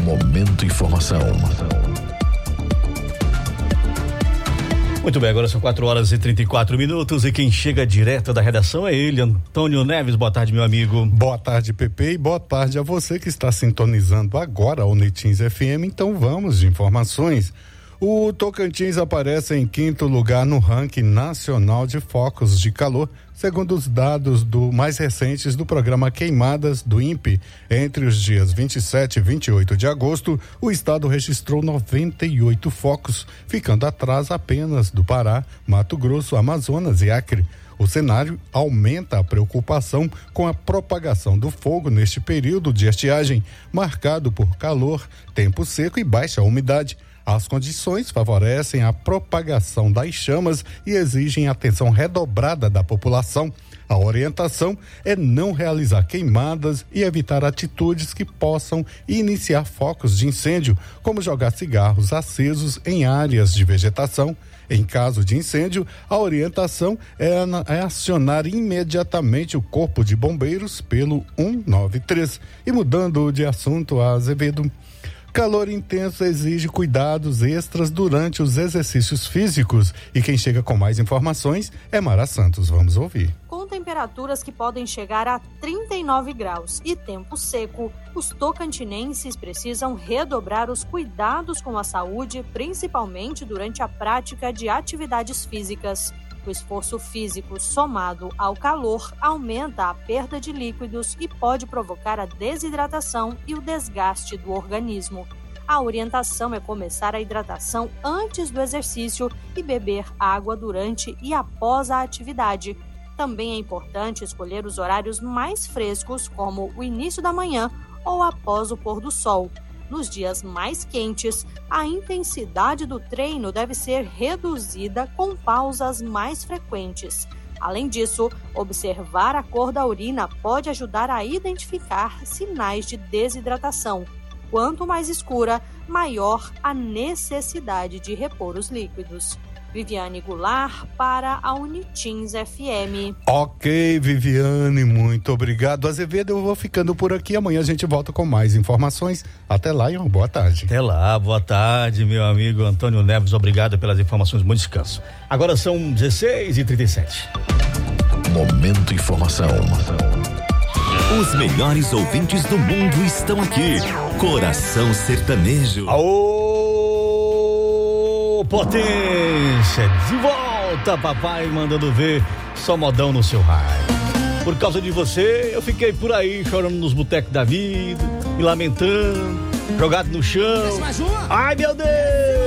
Momento Informação. Muito bem, agora são 4h34 e quem chega direto da redação é ele, Antônio Neves. Boa tarde, meu amigo. Boa tarde, Pepe, e boa tarde a você que está sintonizando agora o Unitins FM. Então vamos de informações. O Tocantins aparece em 5º lugar no ranking nacional de focos de calor, segundo os dados mais recentes do programa Queimadas do INPE. Entre os dias 27 e 28 de agosto, o estado registrou 98 focos, ficando atrás apenas do Pará, Mato Grosso, Amazonas e Acre. O cenário aumenta a preocupação com a propagação do fogo neste período de estiagem, marcado por calor, tempo seco e baixa umidade. As condições favorecem a propagação das chamas e exigem atenção redobrada da população. A orientação é não realizar queimadas e evitar atitudes que possam iniciar focos de incêndio, como jogar cigarros acesos em áreas de vegetação. Em caso de incêndio, a orientação é acionar imediatamente o Corpo de Bombeiros pelo 193. E mudando de assunto, Azevedo, calor intenso exige cuidados extras durante os exercícios físicos. E quem chega com mais informações é Mara Santos. Vamos ouvir. Com temperaturas que podem chegar a 39 graus e tempo seco, os tocantinenses precisam redobrar os cuidados com a saúde, principalmente durante a prática de atividades físicas. O esforço físico somado ao calor aumenta a perda de líquidos e pode provocar a desidratação e o desgaste do organismo. A orientação é começar a hidratação antes do exercício e beber água durante e após a atividade. Também é importante escolher os horários mais frescos, como o início da manhã ou após o pôr do sol. Nos dias mais quentes, a intensidade do treino deve ser reduzida com pausas mais frequentes. Além disso, observar a cor da urina pode ajudar a identificar sinais de desidratação. Quanto mais escura, maior a necessidade de repor os líquidos. Viviane Goulart para a Unitins FM. Ok, Viviane, muito obrigado. Azevedo, eu vou ficando por aqui. Amanhã a gente volta com mais informações. Até lá e uma boa tarde. Até lá, boa tarde, meu amigo Antônio Neves. Obrigado pelas informações. Bom descanso. Agora são 16h37. Momento Informação. Os melhores ouvintes do mundo estão aqui. Coração Sertanejo. Aô, potência! De volta, papai, mandando ver só modão no seu raio. Por causa de você, eu fiquei por aí chorando nos botecos da vida, me lamentando, jogado no chão. Ai, meu Deus!